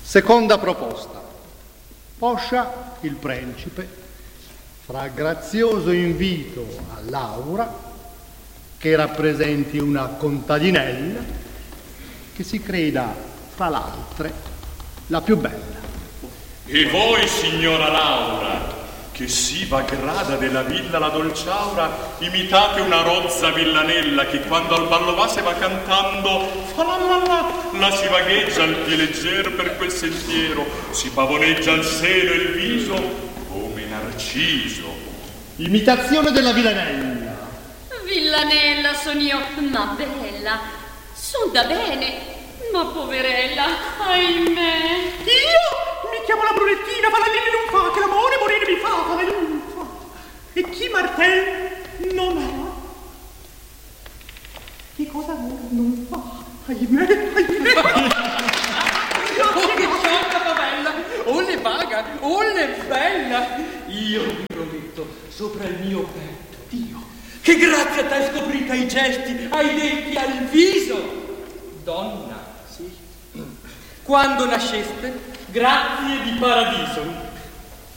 Seconda proposta. Poscia il principe fra grazioso invito a Laura che rappresenti una contadinella che si creda fra l'altre la più bella. E voi, signora Laura, che si va grada della villa la dolciaura, imitate una rozza villanella che quando al ballo va se va cantando fa la si vagheggia al piede leggero per quel sentiero, si pavoneggia il seno e il viso come Narciso. Imitazione della villanella. Villanella son io, ma bella, son da bene, ma poverella, ahimè. Io mi chiamo la Brunettina, ma la Lilli non fa, che l'amore morire mi fa, ma la non fa. E chi Martel non ha, che cosa non fa, ahimè, ahimè. Oh, che sciocca favella, oh le vaga, oh le bella. Io vi prometto sopra il mio petto, Dio, che grazie a te scoprita i gesti hai detti al viso. Donna, sì, quando nasceste, grazie di paradiso,